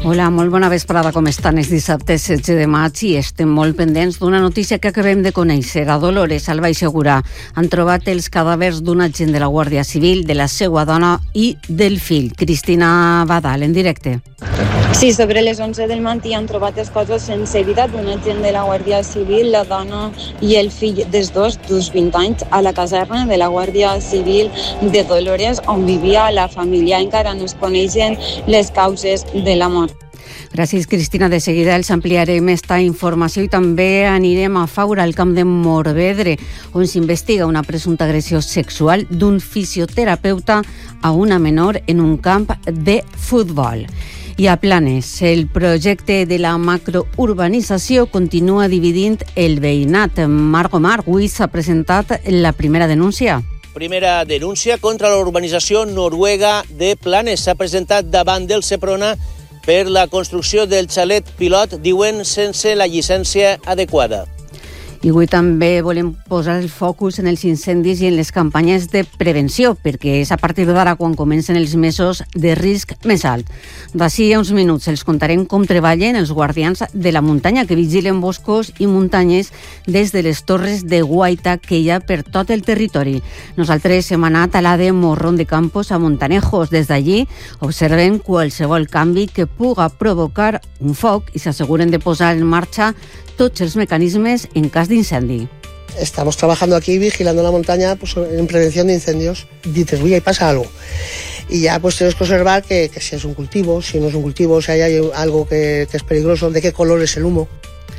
Hola, molt bona vesprada, com estan? És dissabte 16 de maig i estem molt pendents d'una notícia que acabem de conèixer. A Dolores, al Baix Segura, han trobat els cadàvers d'un agent de la Guàrdia Civil, de la seva dona i del fill. Cristina Badal, en directe. Sí, sobre les 11 del matí han trobat els cossos sense vida d'un agent de la Guàrdia Civil, la dona i el fill dels dos, d'uns 20 anys, a la caserna de la Guàrdia Civil de Dolores, on vivia la família. Encara no es coneixen les causes de la mort. Gràcies, Cristina. De seguida els ampliarem esta informació i també anirem a Faura, al camp de Morvedre, on s'investiga una presumpta agressió sexual d'un fisioterapeuta a una menor en un camp de futbol. I a Planes, el projecte de la macrourbanització continua dividint el veïnat. Marc Omar, avui s'ha presentat la primera denúncia. Primera denúncia contra la urbanització noruega de Planes. S'ha presentat davant del Seprona per la construcció del xalet pilot, diuen, sense la llicència adequada. I avui també volem posar el focus en els incendis i en les campanyes de prevenció, perquè és a partir d'ara quan comencen els mesos de risc més alt. D'ací a uns minuts els contarem com treballen els guardians de la muntanya, que vigilen boscos i muntanyes des de les torres de guaita que hi ha per tot el territori. Nosaltres hem anat a la de Morrón de Campos a Montanejos. Des d'allí observem qualsevol canvi que puga provocar un foc i s'asseguren de posar en marxa tots els mecanismes en cas d'incendi. Estamos trabajando aquí vigilando la montaña, pues, en prevención de incendios. Dices, uy, ahí pasa algo. Y ya pues tienes que observar que si es un cultivo, si no es un cultivo, si hay algo que es peligroso, de qué color es el humo.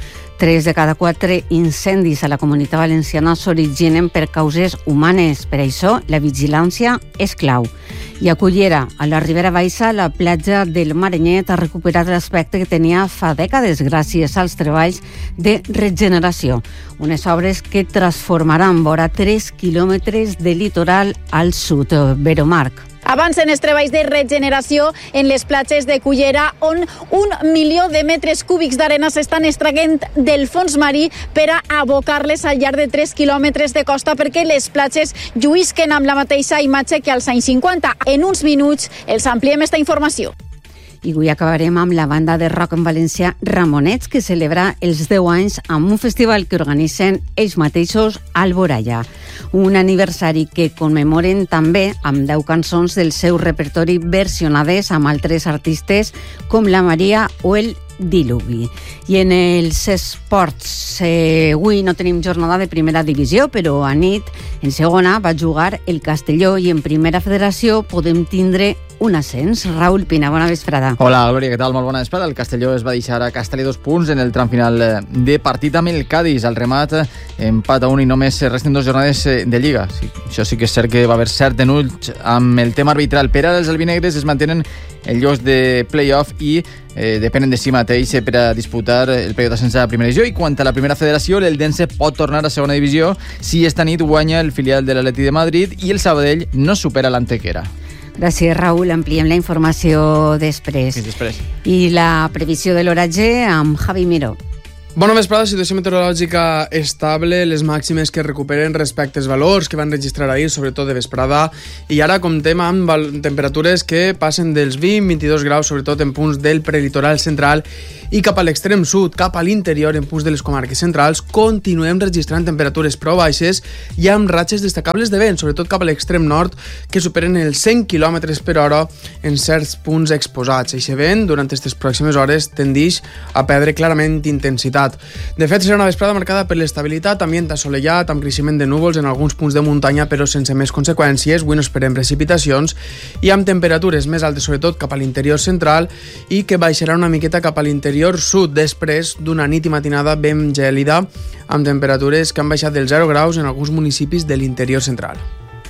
3 de cada 4 incendis a la Comunitat Valenciana s'originen per causes humanes. Per això, la vigilància és clau. I a Cullera, a la Ribera Baixa, la platja del Marenyet ha recuperat l'aspecte que tenia fa dècades gràcies als treballs de regeneració. Unes obres que transformaran vora 3 quilòmetres de litoral al sud. Vero Marc. Avancen els treballs de regeneració en les platges de Cullera, on 1 milió de metres cúbics d'arena s'estan extraient del fons marí per a abocar-les al llarg de 3 quilòmetres de costa perquè les platges lluïsquen amb la mateixa imatge que als anys 50. En uns minuts els ampliem esta informació. I avui acabarem amb la banda de rock en valencià Ramonets, que celebra els 10 anys amb un festival que organitzen ells mateixos a Alboraya. Un aniversari que commemoren també amb 10 cançons del seu repertori versionades amb altres artistes com la Maria o el Diluvi. I en els esports, avui no tenim jornada de primera divisió, però a nit en segona va jugar el Castelló i en primera federació podem tindre un ascens. Raül Pina, bona vesprada. Hola, Glòria, què tal? Molt bona vesprada. El Castelló es va deixar a Castelló 2 punts en el tram final de partit amb el Cádiz. Al remat, empat a 1 i només resten 2 jornades de Lliga. Sí, això sí que és cert que va haver cert enuig amb el tema arbitral. Per ara els albinegres es mantenen el lloc de play-off i depenen de si mateix per a disputar el període d'ascens a primera divisió. I quant a la primera federació, l'Eldense pot tornar a segona divisió si esta nit guanya el filial de l'Atleti de Madrid i el Sabadell no supera l'Antequera. Gràcies, Raül. Ampliem la informació després. Fins després. I la previsió de l'oratge amb Javi Miró. Bona vesprada, situació meteorològica estable, les màximes que recuperen respecte als valors que van registrar ahir, sobretot de vesprada, i ara comptem amb temperatures que passen dels 20-22 graus, sobretot en punts del prelitoral central i cap a l'extrem sud, cap a l'interior, en punts de les comarques centrals, continuem registrant temperatures prou baixes i amb ratxes destacables de vent, sobretot cap a l'extrem nord, que superen els 100 km per hora en certs punts exposats. Eixe vent, durant aquestes pròximes hores, tendeix a perdre clarament intensitat. De fet, serà una vesprada marcada per l'estabilitat, ambient assolellat, amb creixement de núvols en alguns punts de muntanya, però sense més conseqüències. Avui no esperem precipitacions i amb temperatures més altes, sobretot cap a l'interior central, i que baixarà una miqueta cap a l'interior sud, després d'una nit i matinada ben gèlida, amb temperatures que han baixat dels 0 graus en alguns municipis de l'interior central.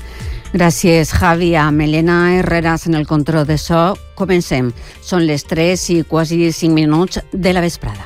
Gràcies, Javi. Amb Elena Herreras en el control de so. Comencem. Són les 3 i quasi 5 minuts de la vesprada.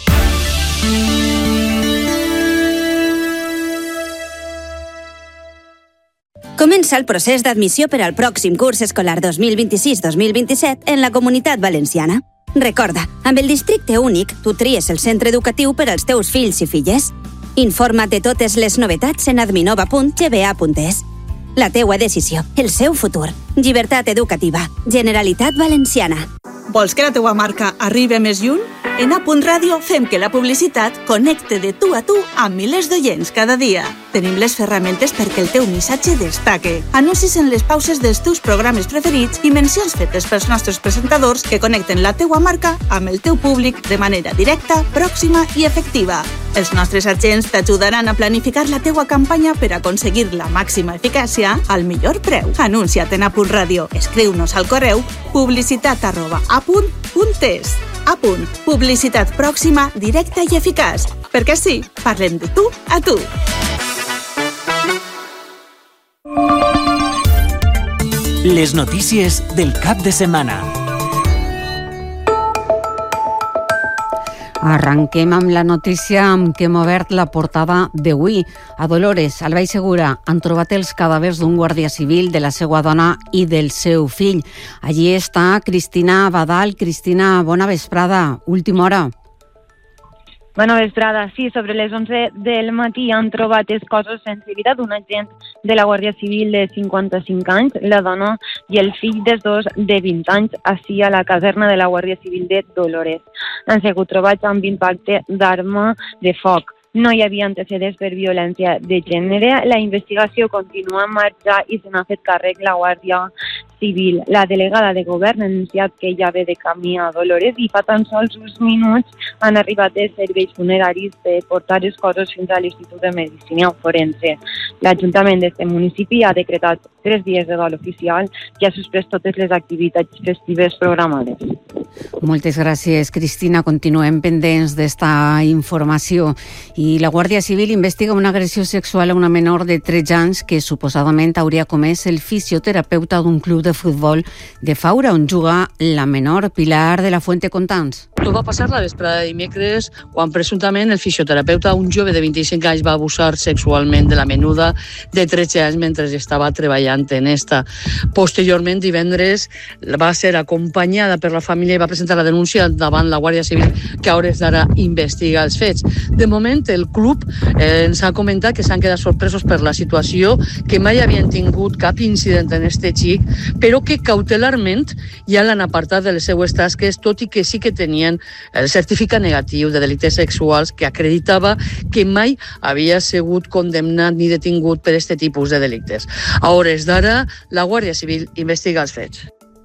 Comença el procés d'admissió per al pròxim curs escolar 2026-2027 en la Comunitat Valenciana. Recorda, amb el districte únic, tu tries el centre educatiu per als teus fills i filles. Informa't de totes les novetats en adminova.gba.es. La teua decisió, el seu futur. Llibertat educativa. Generalitat Valenciana. Vols que la teua marca arribi més lluny? En A.Radio fem que la publicitat connecte de tu a tu amb milers d'oients cada dia. Tenim les ferramentes perquè el teu missatge destaque. Anuncis en les pauses dels teus programes preferits i mencions fetes pels nostres presentadors que connecten la teua marca amb el teu públic de manera directa, pròxima i efectiva. Els nostres agents t'ajudaran a planificar la teua campanya per aconseguir la màxima eficàcia al millor preu. Anuncia't en A.Radio. Escriu-nos al correu publicitat@a.es. Publicitat pròxima, directa i eficaç. Perquè sí, parlem de tu a tu. Les notícies del cap de setmana. Arrenquem amb la notícia amb què hem obert la portada d'avui. A Dolores, al Baix Segura, han trobat els cadàvers d'un guàrdia civil, de la seva dona i del seu fill. Allí està Cristina Abadal. Cristina, bona vesprada. Última hora. Bona vesprada. Sí, sobre les 11 del matí han trobat els cossos sense vida d'un agent de la Guàrdia Civil de 55 anys, la dona i el fill dels dos de 20 anys, així a la caserna de la Guàrdia Civil de Dolores. Han sigut trobats amb impacte d'arma de foc. No hi havia antecedents per violència de gènere. La investigació continua en marxa i se n'ha fet càrrec la Guàrdia Civil. La delegada de govern ha anunciat que ja ve de camí a Dolores i fa tan sols uns minuts han arribat els serveis funeraris per portar els cossos fins a l'Institut de Medicina Forense. L'Ajuntament d'aquest municipi ha decretat 3 dies de dol oficial i ha suspès totes les activitats festives programades. Moltes gràcies, Cristina. Continuem pendents d'esta informació. I la Guàrdia Civil investiga una agressió sexual a una menor de 13 anys que suposadament hauria comès el fisioterapeuta d'un club de futbol de Faura, on juga la menor. Pilar de la Fuente Contants. Tot va passar la vesprada de dimecres, quan presumptament el fisioterapeuta, un jove de 25 anys, va abusar sexualment de la menuda de 13 anys mentre estava treballant en esta. Posteriorment, divendres, va ser acompanyada per la família i va presentar la denúncia davant la Guàrdia Civil, que a hores d'ara investiga els fets. De moment, el club ens ha comentat que s'han quedat sorpresos per la situació, que mai havien tingut cap incident en este xic, però que cautelarment ja l'han apartat de les seues tasques, tot i que sí que tenien el certificat negatiu de delictes sexuals que acreditava que mai havia sigut condemnat ni detingut per aquest tipus de delictes. A hores d'ara, la Guàrdia Civil investiga els fets.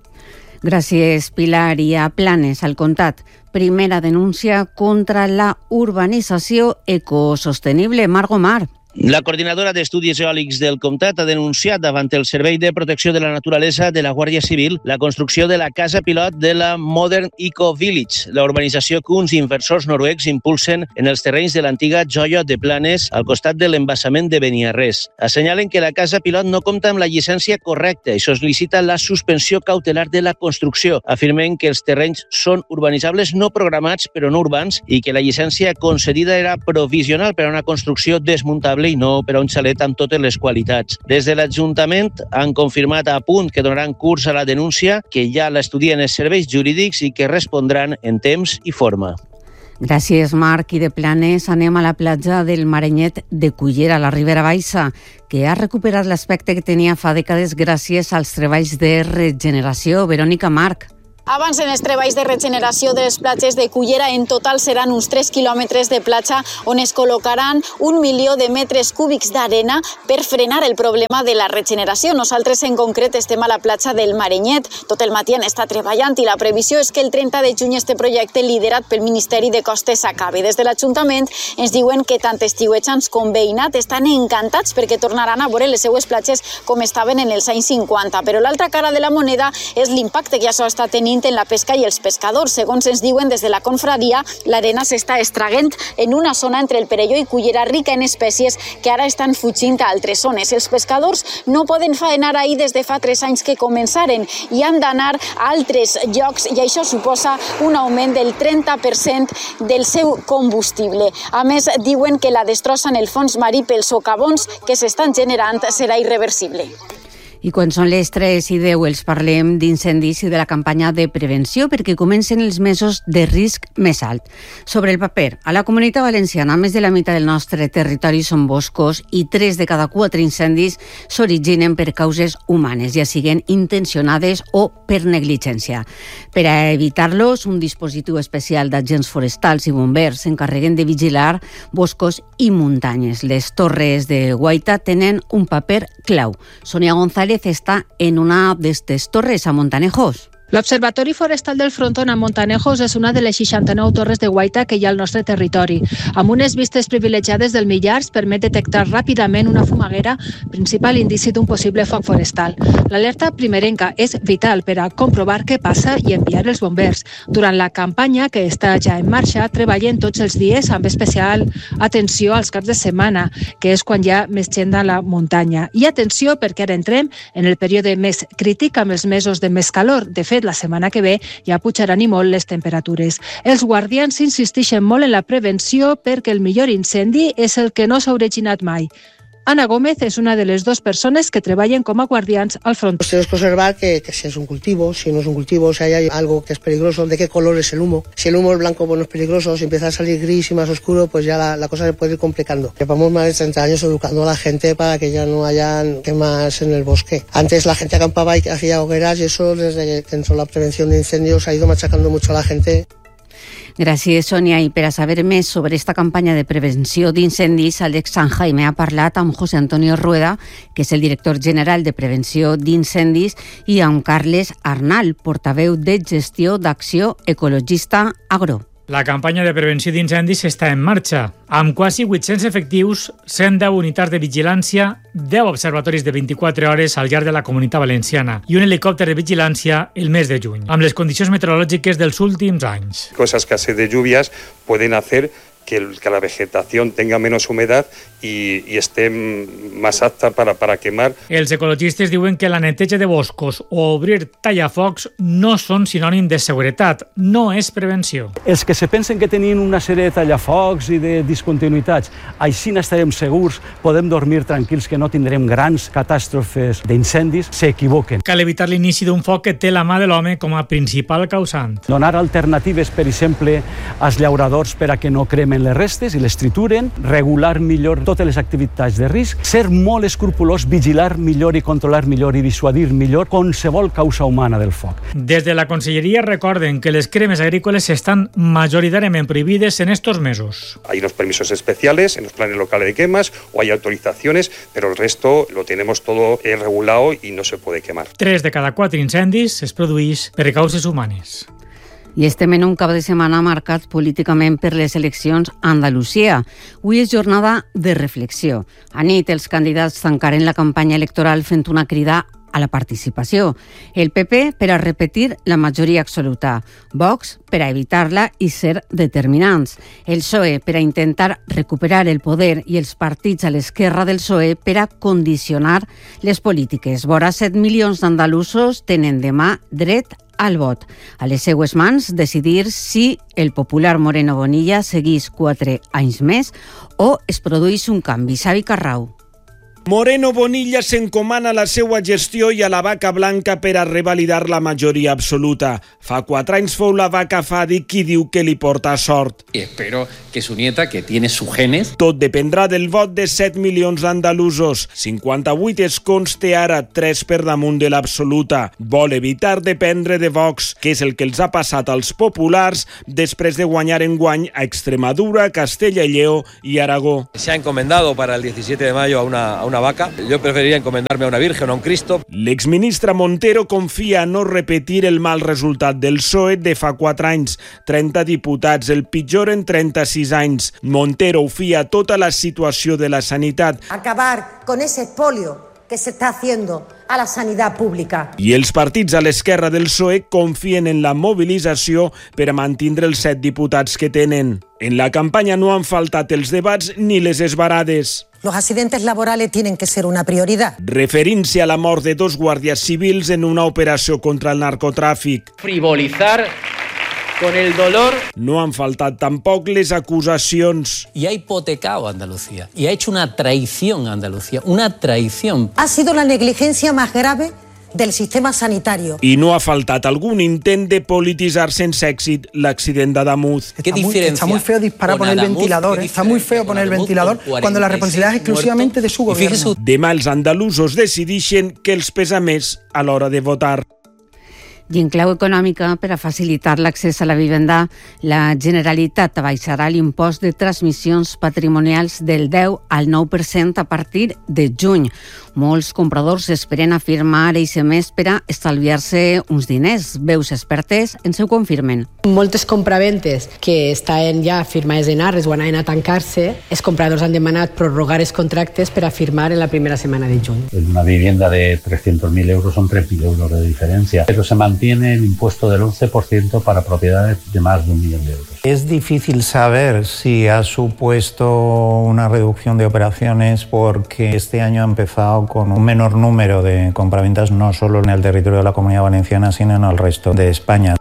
Gràcies, Pilar. I a Planes, al Comtat, primera denúncia contra la urbanització ecosostenible. Margot Mar. La coordinadora d'Estudis Eòlics del Comtat ha denunciat davant el Servei de Protecció de la Naturalesa de la Guàrdia Civil la construcció de la casa pilot de la Modern Eco Village, la urbanització que uns inversors noruecs impulsen en els terrenys de l'antiga joia de Planes al costat de l'embassament de Beniarrés. Assenyalen que la casa pilot no compta amb la llicència correcta i sol·licita la suspensió cautelar de la construcció. Afirmen que els terrenys són urbanitzables no programats però no urbans i que la llicència concedida era provisional per a una construcció desmuntable i no per a un xalet amb totes les qualitats. Des de l'Ajuntament han confirmat a punt que donaran curs a la denúncia, que ja l'estudien els serveis jurídics i que respondran en temps i forma. Gràcies, Marc. I de Planes anem a la platja del Marenyet de Cullera, a la Ribera Baixa, que ha recuperat l'aspecte que tenia fa dècades gràcies als treballs de regeneració. Verònica Marc. Avancen els treballs de regeneració de les platges de Cullera. En total seran uns 3 quilòmetres de platja on es col·locaran 1 milió de metres cúbics d'arena per frenar el problema de la regeneració. Nosaltres en concret estem a la platja del Marenyet. Tot el matí han estat treballant i la previsió és que el 30 de juny este projecte liderat pel Ministeri de Costes s'acabi. Des de l'Ajuntament ens diuen que tant estiuejants com veïnat estan encantats perquè tornaran a veure les seues platges com estaven en els anys 50. Però l'altra cara de la moneda és l'impacte que això està tenint en la pesca i els pescadors. Segons ens diuen des de la confraria, l'arena s'està extraient en una zona entre el Perelló i Cullera rica en espècies que ara estan fugint a altres zones. Els pescadors no poden faenar ahir des de fa 3 anys que començaren i han d'anar a altres llocs i això suposa un augment del 30% del seu combustible. A més, diuen que la destrossa en el fons marí pels socavons que s'estan generant serà irreversible. I quan són les 3:10 els parlem d'incendis i de la campanya de prevenció perquè comencen els mesos de risc més alt. Sobre el paper, a la Comunitat Valenciana més de la meitat del nostre territori són boscos i 3 de cada 4 incendis s'originen per causes humanes, ja siguen intencionades o per negligència. Per a evitar-los, un dispositiu especial d'agents forestals i bombers s'encarreguen de vigilar boscos i muntanyes. Les torres de guaita tenen un paper clau. Sonia González está en una de estas torres a Montanejos. L'Observatori Forestal del Frontón a Montanejos és una de les 69 torres de guaita que hi ha al nostre territori. Amb unes vistes privilegiades del Millars permet detectar ràpidament una fumaguera, principal indici d'un possible foc forestal. L'alerta primerenca és vital per a comprovar què passa i enviar els bombers. Durant la campanya, que està ja en marxa, treballen tots els dies amb especial atenció als caps de setmana, que és quan hi ha més gent a la muntanya. I atenció perquè ara entrem en el període més crític amb els mesos de més calor. De fet, la setmana que ve ja pujaran i molt les temperatures. Els guardians insisteixen molt en la prevenció perquè el millor incendi és el que no s'ha originat mai. Ana Gómez es una de las 2 personas que trabajan como guardians al front. Tienes que observar que si es un cultivo, si no es un cultivo, si hay algo que es peligroso, de qué color es el humo. Si el humo es blanco, pues no es peligroso. Si empieza a salir gris y más oscuro, pues ya la cosa se puede ir complicando. Llevamos más de 30 años educando a la gente para que ya no hayan quemas en el bosque. Antes la gente acampaba y hacía hogueras y eso desde que entró la prevención de incendios ha ido machacando mucho a la gente. Gràcies, Sònia. I per a saber més sobre esta campanya de prevenció d'incendis, Àlex Sanjaime ha parlat amb José Antonio Rueda, que és el director general de prevenció d'incendis, i amb Carles Arnal, portaveu de gestió d'Acció Ecologista Agro. La campanya de prevenció d'incendis està en marxa. Amb quasi 800 efectius, 110 unitats de vigilància, 10 observatoris de 24 hores al llarg de la Comunitat Valenciana i un helicòpter de vigilància el mes de juny, amb les condicions meteorològiques dels últims anys. Esa escasez de lluvias pueden hacer que la vegetación tenga menos humedad y esté más apta para quemar. Els ecologistes diuen que la neteja de boscos o obrir tallafocs no són sinònim de seguretat, no és prevenció. Els que se pensen que tenien una sèrie de tallafocs i de discontinuïtats, així n'estarem segurs, podem dormir tranquils que no tindrem grans catàstrofes d'incendis, s'equivoquen. Cal evitar l'inici d'un foc que té la mà de l'home com a principal causant. Donar alternatives, per exemple, als llauradors per a que no cremen les restes i les trituren, regular millor totes les activitats de risc, ser molt escrupolós, vigilar millor i controlar millor i dissuadir millor qualsevol causa humana del foc. Des de la Conselleria recorden que les cremes agrícoles estan majoritàriament prohibides en estos mesos. Hay unos permisos especiales en los planes locales de quemas o hay autorizaciones, pero el resto lo tenemos todo regulado y no se puede quemar. 3 de cada 4 incendis es produeix per causes humanes. I estem en un cap de setmana marcat políticament per les eleccions a Andalusia. Avui és jornada de reflexió. A nit, els candidats tancaren la campanya electoral fent una crida a la participació. El PP per a repetir la majoria absoluta, Vox per a evitar-la i ser determinants, el PSOE per a intentar recuperar el poder i els partits a l'esquerra del PSOE per a condicionar les polítiques. Vora 7 milions d'andalusos tenen demà dret al vot. A les seues mans decidir si el popular Moreno Bonilla seguís 4 anys més o es produeix un canvi. Xavi Carrau. Moreno Bonilla s'encomana a la seva gestió i a la vaca blanca per a revalidar la majoria absoluta. Fa 4 anys fou la vaca Fadi qui diu que li porta sort. Y espero que su nieta, que tiene sus genes... Tot dependrà del vot de 7 milions d'andalusos. 58 escons té ara, 3 per damunt de l'absoluta. Vol evitar dependre de Vox, que és el que els ha passat als populars després de guanyar enguany a Extremadura, Castella i Lleó i Aragó. Se ha encomendado para el 17 de mayo a una vaca. Yo preferiría encomendarme a una virgen o a un Cristo. L'exministra Montero confia en no repetir el mal resultat del PSOE de fa 4 anys. 30 diputats, el pitjor en 36 anys. Montero ho fia tota la situació de la sanitat. Acabar con ese expolio que se está haciendo a la sanidad pública. I els partits a l'esquerra del PSOE confien en la mobilització per a mantindre els 7 diputats que tenen. En la campanya no han faltat els debats ni les esbarades. Los accidentes laborales tienen que ser una prioridad. Referint-se a la mort de 2 guàrdies civils en una operació contra el narcotràfic. Frivolizar con el dolor No han faltat tampoc les acusacions. Y ha hipotecado a Andalucía y ha hecho una traición a Andalucía, una traición. Ha sido la negligencia más grave del sistema sanitario. I no ha faltat algun intent de polititzar sense èxit l'accident d'Adamuz. Está muy feo disparar por el ventilador, está muy feo poner el ventilador cuando la responsabilidad es exclusivamente de su gobierno. Demà els andalusos decidixen que els pesa més a l'hora de votar. I en clau econòmica, per a facilitar l'accés a la vivenda, la Generalitat abaixarà l'impost de transmissions patrimonials del 10 al 9% a partir de juny. Molts compradors esperen a firmar eixe mes per a estalviar-se uns diners. Veus expertes ens ho confirmen. Moltes compraventes que estaven ja firmades en arres o anaven a tancar-se, els compradors han demanat prorrogar els contractes per a firmar en la primera setmana de juny. En una vivienda de 300.000 euros son 3.000 euros de diferencia, pero se mantiene el impuesto del 11% para propiedades de más de 1 millón de euros. Es difícil saber si ha supuesto una reducción de operaciones porque este año ha empezado con un menor número de compraventas no solo en el territorio de la Comunidad Valenciana, sino en el resto de España.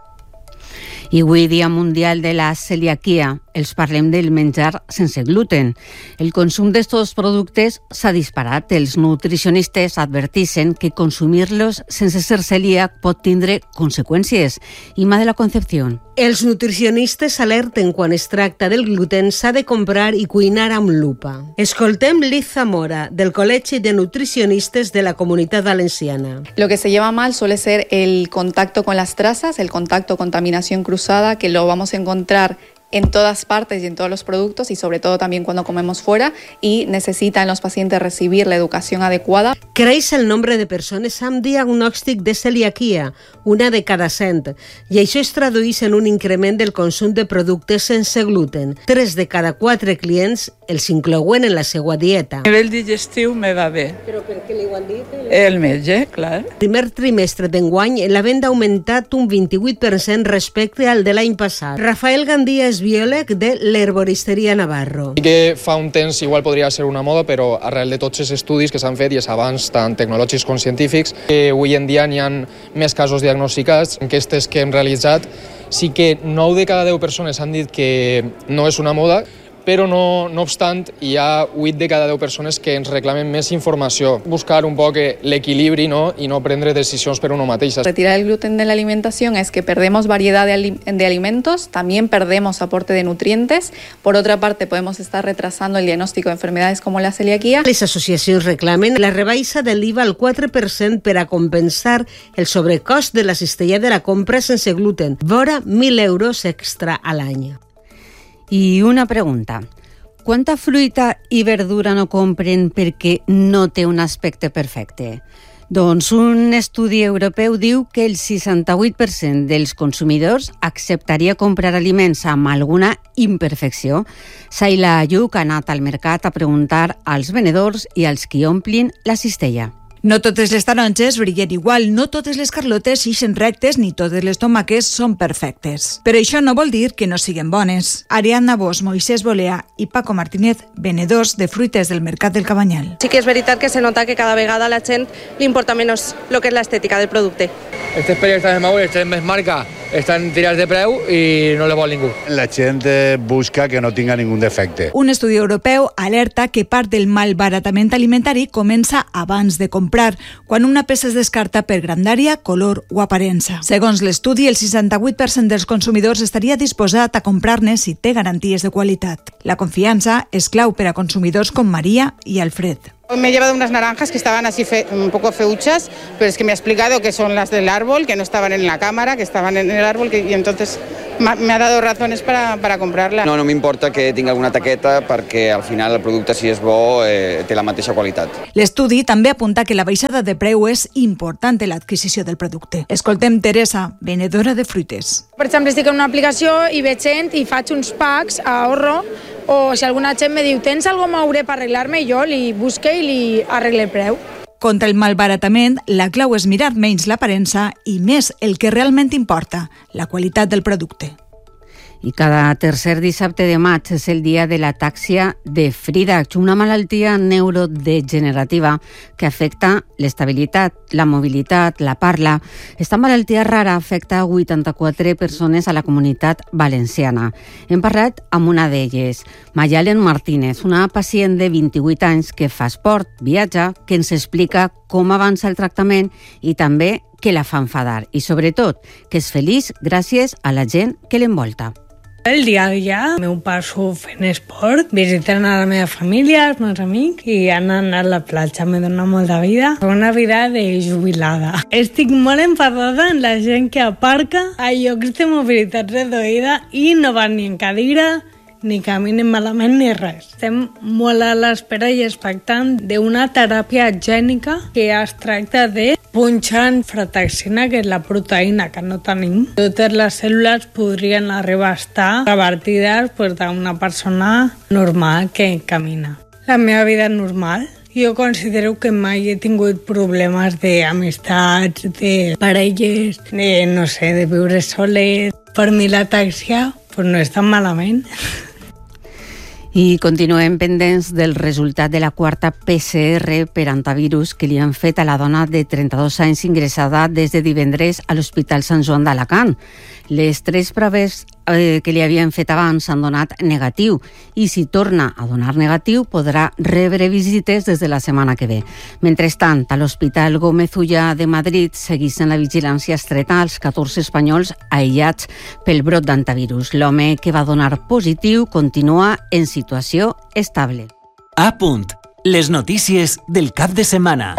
I avui, Dia Mundial de la Celiaquia, els parlem del menjar sense gluten. El consum d'estos productes s'ha disparat. Els nutricionistes advertixen que consumir-los sense ser celíac pot tindre conseqüències. Ima de la Concepción. Els nutricionistes alerten quan es tracta del gluten s'ha de comprar i cuinar amb lupa. Escoltem Liz Zamora, del Col·legi de Nutricionistes de la Comunitat Valenciana. Lo que se lleva mal suele ser el contacto con las trazas, el contacto contaminación cruzada, que lo vamos a encontrar en todas partes y en todos los productos y sobre todo también cuando comemos fuera, y necesitan los pacientes recibir la educación adecuada. Creix el nombre de persones amb diagnòstic de celiaquia, una de cada 100, i això es tradueix en un increment del consum de productes sense gluten. 3 de cada 4 clients els inclouen en la seva dieta. A nivell digestiu me va bé. Però per què li ho han dit? El metge, clar. El primer trimestre d'enguany, la venda ha augmentat un 28% respecte al de l'any passat. Rafael Gandia és biòleg de l'Herboristeria Navarro. Que fa un temps igual podria ser una moda, però arrel de tots els estudis que s'han fet i els avanços tant tecnològics com científics, avui en dia n'hi ha més casos diagnosticats. Enquestes que hem realitzat, sí que 9 de cada 10 persones han dit que no és una moda, però no obstant hi ha 8 de cada 10 persones que ens reclamen més informació. Buscar un poc l'equilibri, ¿no? Y no prendre decisions per uno mateix. Retirar el gluten de la alimentación es que perdemos variedad de alimentos, también perdemos aporte de nutrientes. Por otra parte, podemos estar retrasando el diagnóstico de enfermedades como la celiaquia. Les associacions reclamen la rebaixa de l'IVA al 4% per a compensar el sobrecost de la cistella de la compra sense gluten, vora 1.000 euros extra a l'any. I una pregunta. Quanta fruita i verdura no compren perquè no té un aspecte perfecte? Doncs un estudi europeu diu que el 68% dels consumidors acceptaria comprar aliments amb alguna imperfecció. Saila Ayuc ha anat al mercat a preguntar als venedors i als qui omplin la cistella. No totes les taronges brillen igual, no totes les carlotes ixen rectes ni totes les tomaques són perfectes. Però això no vol dir que no siguin bones. Ariadna Bosch, Moisés Bolea i Paco Martínez, venedors de fruites del Mercat del Cabanyal. Sí que és veritat que se nota que cada vegada a la gent li importa menys el que és l'estètica del producte. Aquests periodistes de Maui, aquests més marca, estan tirats de preu i no les vol ningú. La gent busca que no tinga ningú defecte. Un estudi europeu alerta que part del malbaratament alimentari comença abans de comprar, quan una peça es descarta per grandària, color o aparença. Segons l'estudi, el 68% dels consumidors estaria disposat a comprar-ne si té garanties de qualitat. La confiança és clau per a consumidors com Maria i Alfred. Me he llevado unas naranjas que estaban así un poco feuchas, pero es que me ha explicado que son las del árbol, que no estaban en la cámara, que estaban en el árbol, y entonces me ha dado razones para comprarla. No m'importa que tingui alguna taqueta perquè al final el producte, si és bo, té la mateixa qualitat. L'estudi també apunta que la baixada de preu és important en l'adquisició del producte. Escoltem Teresa, venedora de fruites. Per exemple, estic en una aplicació i veig gent i faig uns packs a ahorro, o si alguna gent me diu tens algo maure per arreglar-me, jo li busque i li arregle el preu. Contra el malbaratament, la clau és mirar menys l'aparença i més el que realment importa, la qualitat del producte. I cada tercer dissabte de maig és el dia de l'atàxia de Friedreich, una malaltia neurodegenerativa que afecta l'estabilitat, la mobilitat, la parla. Esta malaltia rara afecta 84 persones a la comunitat valenciana. Hem parlat amb una d'elles, Mayalen Martínez, una pacient de 28 anys que fa esport, viatja, que ens explica com avança el tractament i també que la fa enfadar i, sobretot, que és feliç gràcies a la gent que l'envolta. El dia a dia m'ho passo fent esport, visitant a la meva família, els meus amics i anant a la platja. Me dona molta vida, una vida de jubilada. Estic molt enfadada amb la gent que aparca a llocs de mobilitat reduïda i no van ni en cadira, ni caminen malament ni res. Estem molt a l'espera i expectant d'una teràpia gènica que es tracta de punxar en frataxina, que és la proteïna que no tenim. Totes les cèl·lules podrien arribar a estar revertides d'una persona normal que camina. La meva vida normal, jo considero que mai he tingut problemes d'amistats, de parelles, de viure soles. Per mi l'atàxia no és tan malament. I continuem pendents del resultat de la quarta PCR per antivirus que li han fet a la dona de 32 anys ingressada des de divendres a l'Hospital Sant Joan d'Alacant. Les 3 proves que li havien fet abans han donat negatiu i si torna a donar negatiu podrà rebre visites des de la setmana que ve. Mentrestant, a l'Hospital Gómez Ulla de Madrid segueixen la vigilància estreta als 14 espanyols aïllats pel brot d'antivirus. L'home que va donar positiu continua en situació estable. A punt. Les notícies del cap de setmana.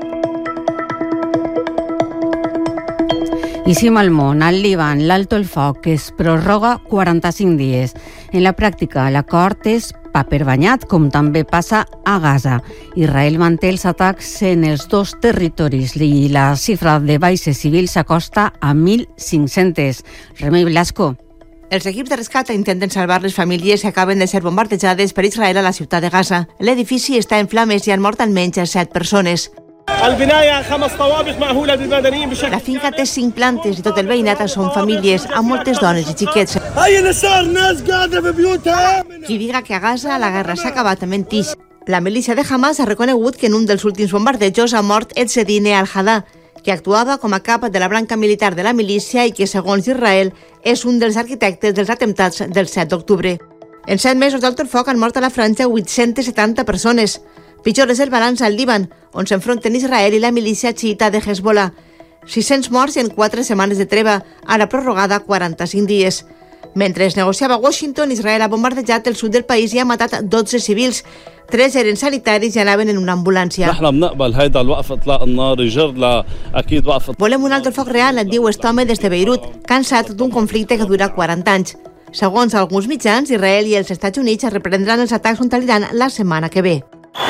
I sim al món, al Líban, l'alto el foc, que es prorroga 45 dies. En la pràctica, l'acord és paper banyat, com també passa a Gaza. Israel manté els atacs en els 2 territoris i la xifra de baixes civils s'acosta a 1.500. Remei Blasco. Els equips de rescat intenten salvar les famílies que acaben de ser bombardejades per Israel a la ciutat de Gaza. L'edifici està en flames i han mort almenys 7 persones. La finca té 5 plantes i tot el veïnat són famílies, amb moltes dones i xiquets. Qui diga que a Gaza la guerra s'ha acabat mentix. La milícia de Hamas ha reconegut que en un dels últims bombardejos ha mort Ezzedine al-Hadà, que actuava com a cap de la branca militar de la milícia i que, segons Israel, és un dels arquitectes dels atemptats del 7 d'octubre. En 7 mesos d'alto el foc han mort a la franja 870 persones. Pitjor és el balanç al Líban, on s'enfronten Israel i la milícia xiita de Hezbollah. 600 morts en 4 setmanes de treva, ara prorrogada 45 dies. Mentre es negociava a Washington, Israel ha bombardejat el sud del país i ha matat 12 civils. 3 eren sanitaris i anaven en una ambulància. Volem un alto el foc real, diu aquest home des de Beirut, cansat d'un conflicte que dura 40 anys. Segons alguns mitjans, Israel i els Estats Units reprendran els atacs contra l'Iran la setmana que ve.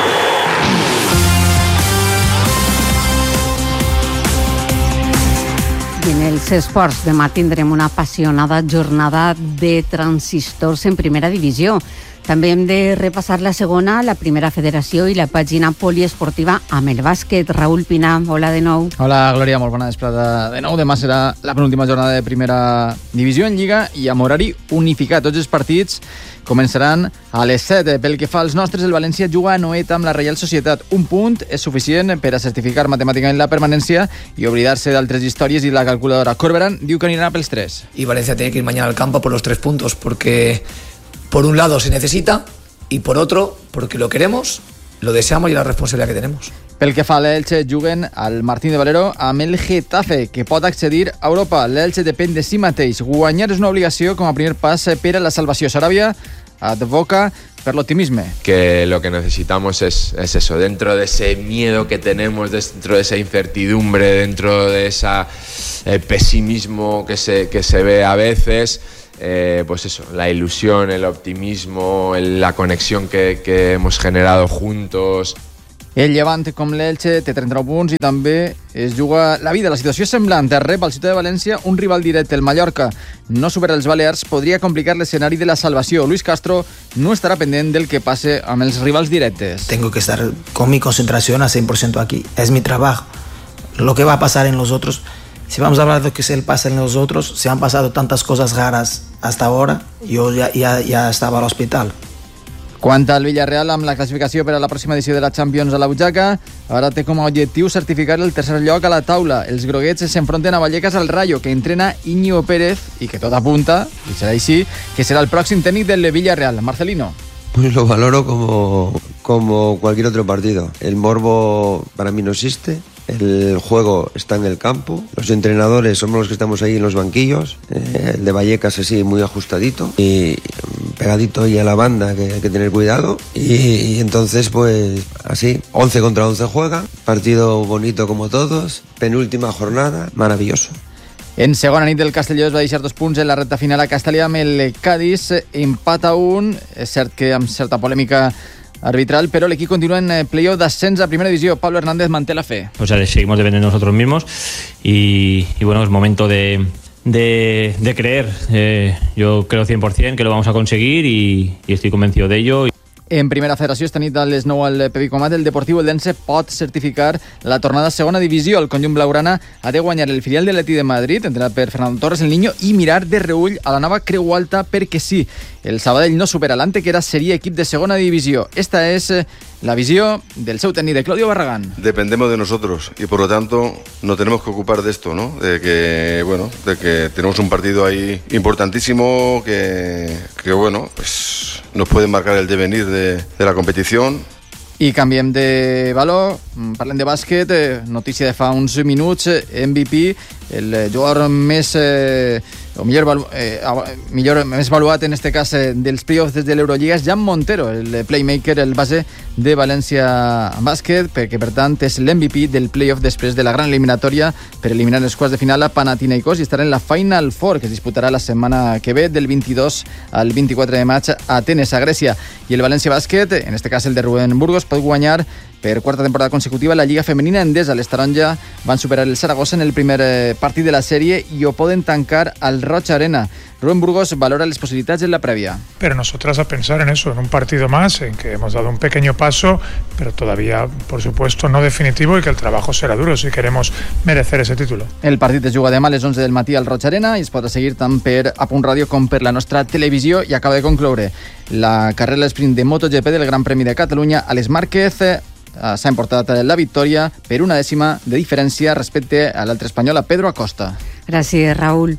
I en els esports demà tindrem una apassionada jornada de transistors en primera divisió. També hem de repassar la segona, la primera federació i la pàgina poliesportiva amb el bàsquet. Raül Pinar, hola de nou. Hola, Glòria, molt bona vesprada de nou. Demà serà la penúltima jornada de primera divisió en Lliga i amb horari unificat. Tots els partits començaran a les 7. Pel que fa als nostres, el València juga a Noet amb la Reial Societat. Un punt és suficient per a certificar matemàticament la permanència i oblidar-se d'altres històries i la calculadora. Corberán diu que anirà pels 3. Y Valencia tiene que ir mañana al campo por los 3 puntos, porque por un lado se necesita y por otro porque lo queremos, lo deseamos y la responsabilidad que tenemos. Pel que fa a l'Elche, juguen al Martín de Valero amb el Getafe, que pot accedir a Europa. L'Elche depèn de si mateix. Guanyar és una obligació com a primer pas per a la salvació. Sarabia advoca por el optimismo. Que lo que necesitamos es eso, dentro de ese miedo que tenemos, dentro de esa incertidumbre, dentro de ese pesimismo que se ve a veces, pues eso, la ilusión, el optimismo, la conexión que hemos generado juntos. El Llevant, com l'Elche, té 39 punts i també es juga la vida. La situació és semblant. Rep al Ciutat de València un rival directe, el Mallorca. No supera els Balears podria complicar l'escenari de la salvació. Luis Castro no estarà pendent del que passe amb els rivals directes. Tengo que estar con mi concentración a 100% aquí. Es mi trabajo. Lo que va a pasar en los otros Si vamos a hablar de lo que se le pasa a nosotros, se han pasado tantas cosas raras hasta ahora, yo ya estaba al hospital. Quant al Villarreal, amb la classificació per a la pròxima edició de la Champions a la butxaca, ara té com a objectiu certificar el tercer lloc a la taula. Els groguets s'enfronten a Vallecas al Rayo, que entrena Íñigo Pérez, i que tot apunta, i serà així, que serà el pròxim tècnic del Villarreal. Marcelino. Pues lo valoro como cualquier otro partido. El morbo para mí no existe. El juego está en el campo. Los entrenadores somos los que estamos ahí en los banquillos. El de Vallecas así muy ajustadito y pegadito y a la banda, que hay que tener cuidado. Y entonces pues así, 11 contra 11 juega. Partido bonito como todos. Penúltima jornada, maravilloso. En segona nit, el Castelló es va deixar 2 punts en la recta final a Castellà amb el Cádiz, empat a 1. És cert que amb certa polèmica arbitral, pero el equipo continúa en playoff de ascenso a primera división. Pablo Hernández manté la fe. O sea, seguimos dependiendo de nosotros mismos y bueno, es momento de creer. Yo creo 100% que lo vamos a conseguir y estoy convencido de ello. En primera federació, esta nit a les 9 al Pepicomat, el Deportiu Eldense pot certificar la tornada a segona divisió. El conjunt blaugrana ha de guanyar el filial de l'Atlètic de Madrid, entrenat per Fernando Torres el Niño, i mirar de reull a la nova Creu Alta perquè sí. El Sabadell no supera l'Antequera, seria equip de segona divisió. Esta es la visión del seu tècnic, de Claudio Barragán. Dependemos de nosotros y por lo tanto nos tenemos que ocupar de esto, ¿no? De que tenemos un partido ahí importantísimo que bueno, pues nos puede marcar el devenir de la competición. I canviem de valor, parlem de bàsquet, notícia de fa uns minuts, MVP, el jugador més valuat en este cas dels playoffs des de l'Eurolliga és Jan Montero, el playmaker, el base de València Bàsquet, perquè per tant és l'MVP del playoff després de la gran eliminatòria per eliminar els quarts de final a Panathinaikos i estarà en la Final Four, que es disputarà la setmana que ve, del 22 al 24 de maig a Atenes, a Grècia. I el València Bàsquet, en este cas el de Rubén Burgos, pot guanyar per quarta temporada consecutiva la Lliga Femenina Endesa. Les taronja van superar el Saragossa en el primer partit de la sèrie i ho poden tancar al Rocha Arena. Rubén Burgos valora las posibilidades en la previa. Pero nosotras a pensar en eso, en un partido más, en que hemos dado un pequeño paso, pero todavía, por supuesto, no definitivo y que el trabajo será duro si queremos merecer ese título. El partit es juga demà a les 11 del matí al Rocha Arena i es pot seguir tant per A Punt Ràdio com per la nostra televisió. I acaba de concloure la carrera sprint de MotoGP del Gran Premi de Catalunya. Alex Márquez s'ha emportat la victòria per una dècima de diferència respecte a l'altre espanyol, a Pedro Acosta. Gràcies, Raúl.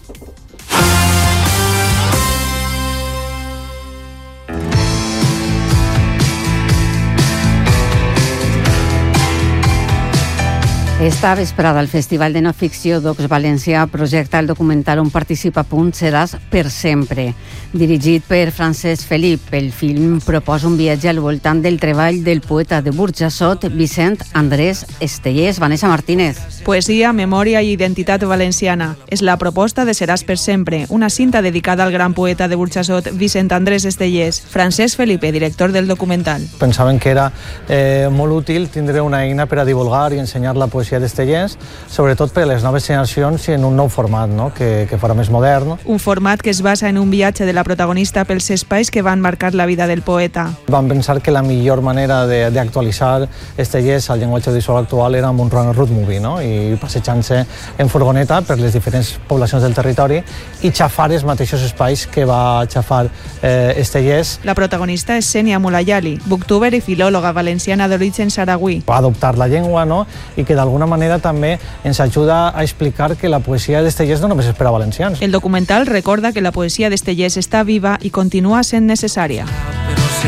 Esta vesprada el Festival de No Ficció Docs València projecta el documental on participa Punt Seràs per sempre. Dirigit per Francesc Felip, el film proposa un viatge al voltant del treball del poeta de Burjassot, Vicent Andrés Estellés. Vanessa Martínez. Poesia, memòria i identitat valenciana. És la proposta de Seràs per sempre, una cinta dedicada al gran poeta de Burjassot, Vicent Andrés Estellés. Francesc Felipe, director del documental. Pensaven que era molt útil tindre una eina per a divulgar i ensenyar la poesia d'Estellés, sobretot per a les noves generacions i en un nou format, no? que farà més modern. Un format que es basa en un viatge de la protagonista pels espais que van marcar la vida del poeta. Vam pensar que la millor manera d'actualitzar Estellés al llenguatge visual actual era amb un road movie, no? I passejant-se en furgoneta per les diferents poblacions del territori i xafar els mateixos espais que va xafar Estellés. La protagonista és Senia Mulayali, booktuber i filòloga valenciana d'origen saragüí. Va adoptar la llengua, no? I que d'alguna manera també ens ajuda a explicar que la poesia d'Estellés no només és per a valencians. El documental recorda que la poesia d'Estellés està viva i continua sent necessària.